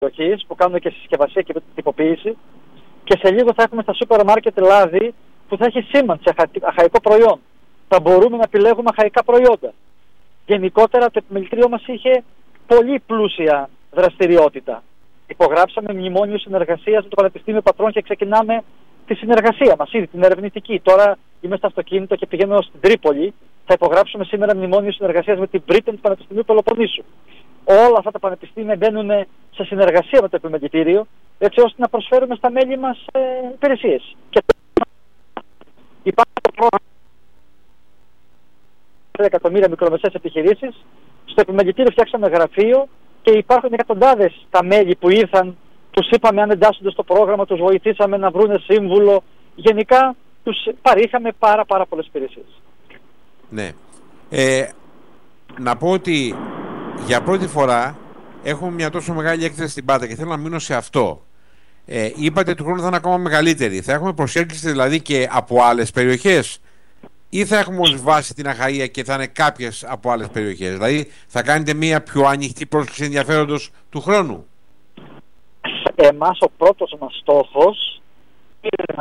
περιοχής που κάνουν και συσκευασία και τυποποίηση, και σε λίγο θα έχουμε στα σούπερ μάρκετ λάδι που θα έχει σήμανση αχαϊκό προϊόν. Θα μπορούμε να επιλέγουμε αχαϊκά προϊόντα. Γενικότερα το επιμελητήριό μας είχε πολύ πλούσια δραστηριότητα. Υπογράψαμε μνημόνιο συνεργασίας με το Πανεπιστήμιο Πατρών και ξεκινάμε τη συνεργασία μας, ήδη την ερευνητική. Τώρα είμαι στο αυτοκίνητο και πηγαίνω στην Τρίπολη. Θα υπογράψουμε σήμερα μνημόνιο συνεργασίας με την Britten του Πανεπιστημίου Πελοποννήσου. Όλα αυτά τα πανεπιστήμια μπαίνουν σε συνεργασία με το επιμελητήριο, έτσι ώστε να προσφέρουμε στα μέλη μας υπηρεσίες. Και υπάρχει το πρόγραμμα 4 εκατομμύρια μικρομεσαίες επιχειρήσεις. Στο επιμελητήριο φτιάξαμε γραφείο και υπάρχουν εκατοντάδες τα μέλη που ήρθαν, τους είπαμε αν εντάσσονται στο πρόγραμμα, τους βοηθήσαμε να βρούνε σύμβουλο. Γενικά τους παρήχαμε πάρα πολλές υπηρεσίες. Ναι. Να πω ότι για πρώτη φορά έχουμε μια τόσο μεγάλη έκθεση στην Πάτρα και θέλω να μείνω σε αυτό. Είπατε του χρόνου θα είναι ακόμα μεγαλύτερη. Θα έχουμε προσέλκυση δηλαδή και από άλλες περιοχές, ή θα έχουμε ως βάση την Αχαΐα και θα είναι κάποιες από άλλες περιοχές? Δηλαδή θα κάνετε μια πιο ανοιχτή πρόσκληση ενδιαφέροντος του χρόνου? Εμάς ο πρώτος μας στόχος είναι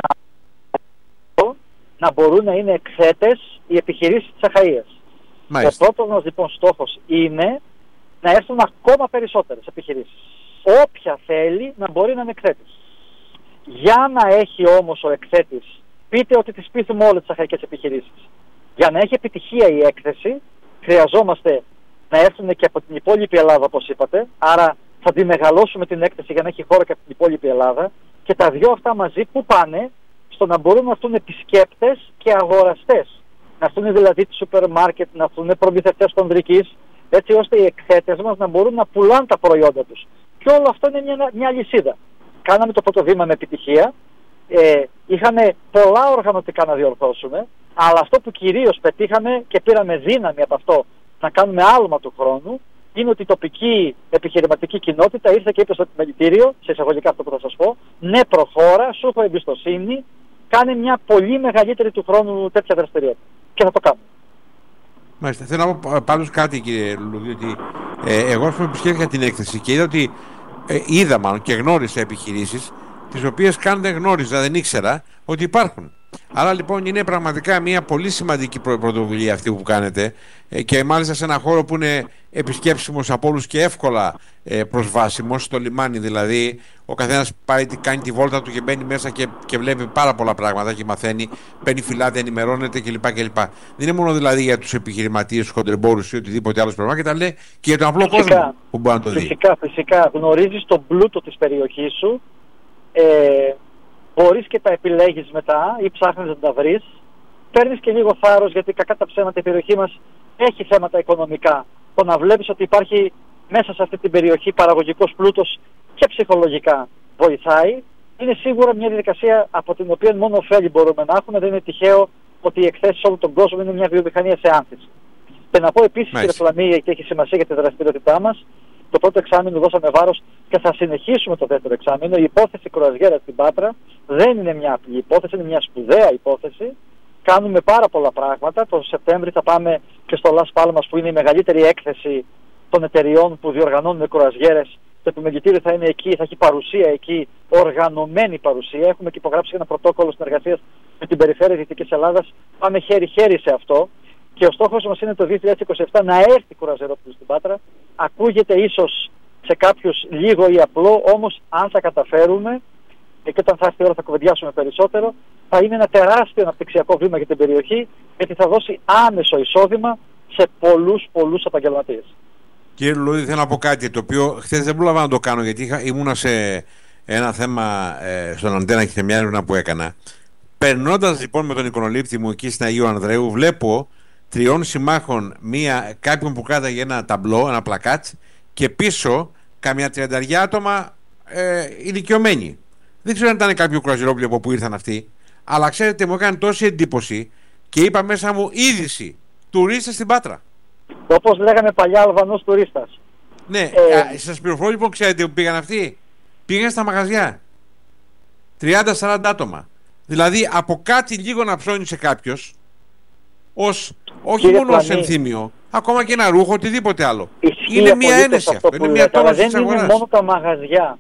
να μπορούν να είναι εκθέτες οι επιχειρήσεις της Αχαΐας. Ο πρώτος μας λοιπόν στόχος είναι να έρθουν ακόμα περισσότερες επιχειρήσεις. Όποια θέλει να μπορεί να είναι εκθέτης. Για να έχει όμως ο εκθέτης, πείτε ότι τις πείθουμε όλες τις αχαϊκές επιχειρήσεις. Για να έχει επιτυχία η έκθεση, χρειαζόμαστε να έρθουν και από την υπόλοιπη Ελλάδα, όπως είπατε. Άρα θα τη μεγαλώσουμε την έκθεση για να έχει χώρο και από την υπόλοιπη Ελλάδα. Και τα δυο αυτά μαζί που πάνε στο να μπορούν να έρθουν επισκέπτες και αγοραστές. Να έρθουν δηλαδή του σούπερ μάρκετ, να έρθουν προμηθευτές χονδρικής, έτσι ώστε οι εκθέτες μας να μπορούν να πουλάνε τα προϊόντα τους. Και όλο αυτό είναι μια λυσίδα. Κάναμε το πρώτο βήμα με επιτυχία. Είχαμε πολλά οργανωτικά να διορθώσουμε, αλλά αυτό που κυρίως πετύχαμε και πήραμε δύναμη από αυτό να κάνουμε άλμα του χρόνου, είναι ότι η τοπική επιχειρηματική κοινότητα ήρθε και είπε στο επιμελητήριο, σε εισαγωγικά αυτό που θα σας πω, ναι, προχώρα, σου έχω εμπιστοσύνη, κάνε μια πολύ μεγαλύτερη του χρόνου τέτοια δραστηριότητα. Και θα το κάνουμε. Μάλιστα. Θέλω να πω πάντως κάτι, κύριε Λουλούδη, ότι εγώ επισκέφθηκα την έκθεση και είδα ότι είδα μάλλον και γνώρισα επιχειρήσεις τις οποίες καν δεν γνώριζα, δεν ήξερα ότι υπάρχουν. Άρα λοιπόν είναι πραγματικά μια πολύ σημαντική πρωτοβουλία αυτή που κάνετε, και μάλιστα σε ένα χώρο που είναι επισκέψιμος από όλους και εύκολα προσβάσιμος, στο λιμάνι δηλαδή. Ο καθένας πάει, κάνει τη βόλτα του και μπαίνει μέσα και βλέπει πάρα πολλά πράγματα και μαθαίνει, παίρνει φυλάδια, ενημερώνεται κλπ. Δεν είναι μόνο δηλαδή για τους επιχειρηματίες, τους χοντρεμπόρους ή οτιδήποτε άλλο πράγμα, και τα λέει και για τον απλό κόσμο που μπορεί να το δει. Φυσικά. Γνωρίζεις τον πλούτο της περιοχής σου. Μπορείς και τα επιλέγεις μετά ή ψάχνεις να τα βρεις. Παίρνεις και λίγο θάρρος, γιατί κακά τα ψέματα η περιοχή μας έχει θέματα οικονομικά. Το να βλέπεις ότι υπάρχει μέσα σε αυτή την περιοχή παραγωγικός πλούτος και ψυχολογικά βοηθάει. Είναι σίγουρα μια διαδικασία από την οποία μόνο ωφέλη μπορούμε να έχουμε. Δεν είναι τυχαίο ότι οι εκθέσεις σε όλο τον κόσμο είναι μια βιομηχανία σε άνθηση. Και να πω επίσης, κύριε Φλαμί, γιατί έχει σημασία για τη δραστηριότητά μας, το πρώτο εξάμηνο δώσαμε βάρος και θα συνεχίσουμε το δεύτερο εξάμηνο. Η υπόθεση κρουαζιέρας στην Πάτρα δεν είναι μια απλή υπόθεση, είναι μια σπουδαία υπόθεση. Κάνουμε πάρα πολλά πράγματα. Το Σεπτέμβρη θα πάμε και στο Las Palmas, που είναι η μεγαλύτερη έκθεση των εταιριών που διοργανώνουν κρουαζιέρες. Το επιμελητήριο θα είναι εκεί, θα έχει παρουσία εκεί, οργανωμένη παρουσία. Έχουμε και υπογράψει ένα πρωτόκολλο συνεργασίας με την περιφέρεια Δυτικής Ελλάδας. Πάμε χέρι-χέρι σε αυτό. Και ο στόχος μας είναι το 2027 να έρθει κρουαζιερόπλοιο στην Πάτρα. Ακούγεται ίσως σε κάποιους λίγο ή απλό, όμως αν θα καταφέρουμε, και όταν θα έρθει η ώρα θα κουβεντιάσουμε περισσότερο, θα είναι ένα τεράστιο αναπτυξιακό βήμα για την περιοχή, γιατί θα δώσει άμεσο εισόδημα σε πολλούς επαγγελματίες. Κύριε Λουλούδη, θέλω να πω κάτι το οποίο χθες δεν πρόλαβα να το κάνω, γιατί ήμουνα σε ένα θέμα στον Αντένα και σε μια έρευνα που έκανα. Περνώντας λοιπόν με τον εικονολήπτη μου εκεί στην Αγίου Ανδρέου, βλέπω 3 συμμάχων, κάποιον που κράταγε ένα ταμπλό, ένα πλακάτ, και πίσω καμιά 30 άτομα ηλικιωμένοι. Δεν ξέρω αν ήταν κάποιο κρουαζιερόπλοιο από που ήρθαν αυτοί, αλλά ξέρετε, μου έκανε τόση εντύπωση και είπα μέσα μου είδηση: τουρίστες στην Πάτρα. Όπως λέγαμε παλιά, Αλβανός τουρίστας. Ναι, σας πληροφορώ λοιπόν, ξέρετε που πήγαν αυτοί? Πήγαν στα μαγαζιά. 30-40 άτομα. Δηλαδή από κάτι λίγο να ψώνει σε κάποιος, όχι μόνο ως ενθύμιο, ακόμα και ένα ρούχο, οτιδήποτε άλλο. Ισχύει είναι μια απολύτως ένεση αυτό αυτό. που Είναι μια λέτε, αλλά τόνωση δεν της είναι αγοράς. μόνο τα μαγαζιά.